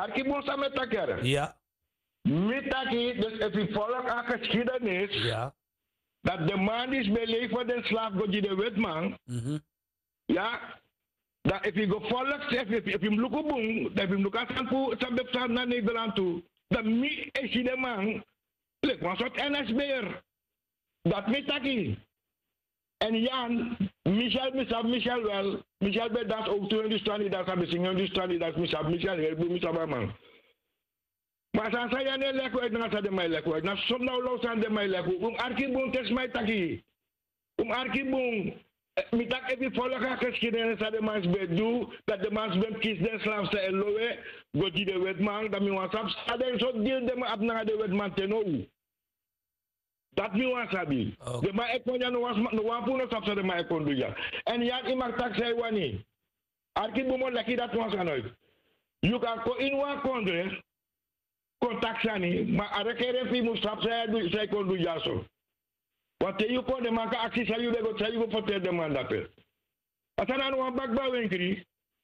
Arkibon samen takeren. Ja. Mitaki, dus als je volgt aan geschiedenis, Ja. dat de man is beleefd voor de slaaf, dat je de wetman. Ja, dat als je gevolgd zegt, als je hem lukken boem, dat je hem lukken naar Nederland toe, dan is je de man, lijkt een soort NSB'er. Dat mitaki. En Jan, Michel wel. Michel bij dat ook toen in de strand, dat gaan we zingen in de strand, dat Michel heel Michel man. Maar dan zei je niet lekker uit, dan zei je mij lekker uit. Dan zondag los aan de mij lekker. Arkibon test mij taki. Arkibon. Mitak even volgen geschiedenis dat de mens bij doet, dat de mens bij kiest de slaafste en loe, god die de wetman, dat mi wansap, dat is zo deel de me ab naar de wetman teno. Dat mi wansabi. De ma ekon ja no wampu no sapsa de ma ekon doe ja. En ja, iemand tak zei wani. Arkibon mo leki dat was aan uit. You can go in one congress, contact sani, maar arekere fi musap zij kon doe ja zo. Want je kon de maken actie zal je go vertellen de man dat er. Als er nou een bakbouw winkri,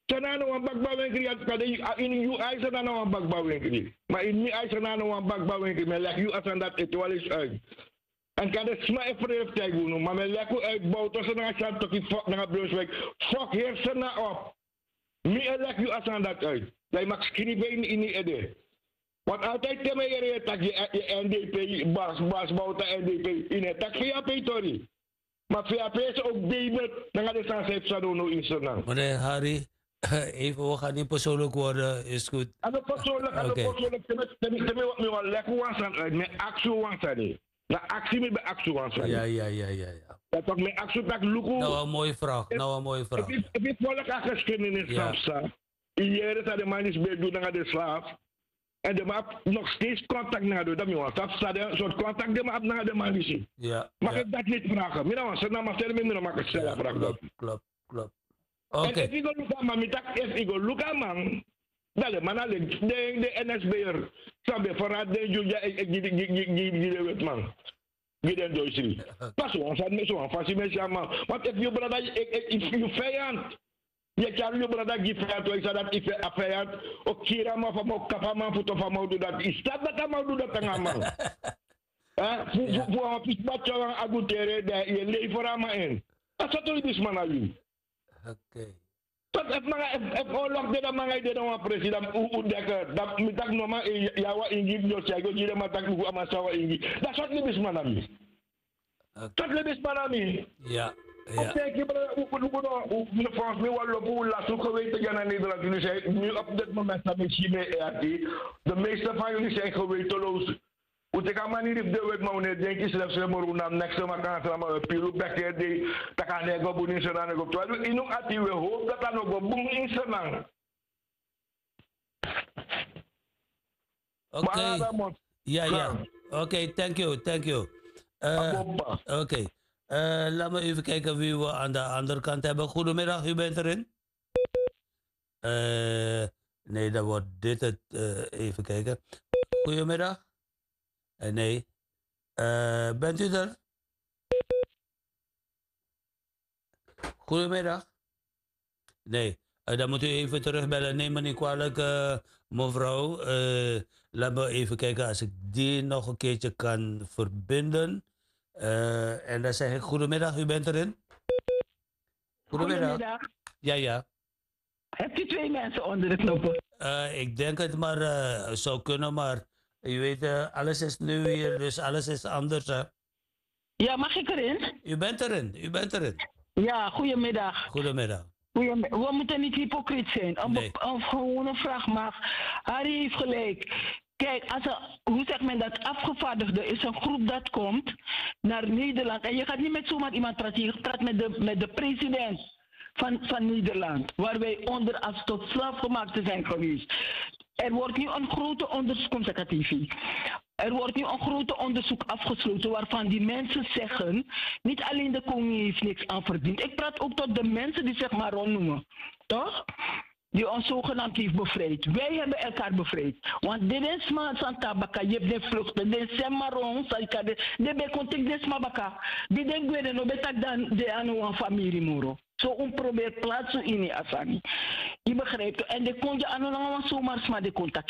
in je eisen dan nou een bakbouw winkri. Maar in mijn eisen dan nou een bakbouw winkri, maar leg je als aan dat het wel eens uit. En kan de sma even even tegen maar men leg je uitbouw tussen een schat tot die fuck naar Brunswijk. Fuck hersenen op. Meer leg je als aan dat uit. Dat je mag schrijven in die idee. Want altijd te mij dat je NDP, Bas Bouta NDP, in het tak VAP Tori. Maar VAP is ook David, dan gaat het staan heeft Sadono in Suriname. Meneer Harry, even, we gaan niet persoonlijk worden, is goed. Aan persoonlijk, te mij wat me wel lekker was uit, met actie was aan. Na actie met actie was aan. Ja. Dat ook met actie dat lukken. Nou, een mooie vraag, Heb je volk aan geschiedenis van hier is dat de man is bij doen naar de slaaf. En de map nog steeds contact naar de dame, want dat staat een soort contact de map naar de man is. Ja. Mag ik dat niet vragen? Mina was na maar stel me mag ik stellen vraag dat. Klopt. Oké. En if you look at man, if you look at man, dale man alleen de NSB'er, sabe vooruit de juja die wet man. Giden doisri. Pas zo, zo fasi me chama. Want if you brother if you vijand je kan je brada gifat ik zei dat ik affaire ook kira maar van ook kapa man foto van moet dat is dat maar doe dat aan man voor een pitje aan agutere dat je lever aan maar in dat zou toch niet man aan oké dat het oorlog de man hij de nou president hoe dat met dat normaal ja wat in give your check je maar dat hoe maar zou in dat zou niet man aan dat niet man aan ja. Kijk, je moet volgens mij wel lopen laten geweten gaan naar Nederland. Jullie zijn nu op dit moment dat China de meeste van jullie zijn gewetenloos. Hoe ik aan niet de wet maar wanneer denk je zelfs maar hoe dan next maar kan ze maar pilu bekker die dat kan ik ook boenen zijn dan ook terwijl in ook at we hoop dat dan ook boenen in zijn. Oké. Ja. Oké, thank you. Oké. Laat me even kijken wie we aan de andere kant hebben. Goedemiddag, u bent erin? Nee, dan wordt dit het. Even kijken. Goedemiddag? Nee. Bent u er? Goedemiddag? Nee. Dan moet u even terugbellen. Neem me niet kwalijk, mevrouw. Laat me even kijken als ik die nog een keertje kan verbinden. En dan zeg ik goedemiddag, u bent erin? Goedemiddag. Ja. Hebt u 2 mensen onder de knoppen? Ik denk het, maar zou kunnen, maar je weet, alles is nu hier, dus alles is anders. Hè? Ja, mag ik erin? U bent erin. Ja, goedemiddag. Goedemiddag. We moeten niet hypocriet zijn. Een gewone vraag mag. Harry heeft gelijk. Kijk, hoe zegt men dat? Afgevaardigde is een groep dat komt naar Nederland. En je gaat niet met zomaar iemand praten. Je praat met de president van Nederland. Waar wij onder als tot slaafgemaakte zijn geweest. Er wordt nu een grote onderzoek afgesloten waarvan die mensen zeggen, niet alleen de koning heeft niks aan verdiend. Ik praat ook tot de mensen die zich maar rondnoemen. Toch? Die ons zogenaamd heeft bevrijd. Wij hebben elkaar bevrijd. Want dit is maar Santa Baka, je hebt de vluchten. Dit is Maron, Saikade. Dit is contact des Mabaka. Dit denk ik no betak dan de aan familie moro. Zo probeer plaatsen in die asani. Je begrijpt. En de kon je aan zomaar maar de contact.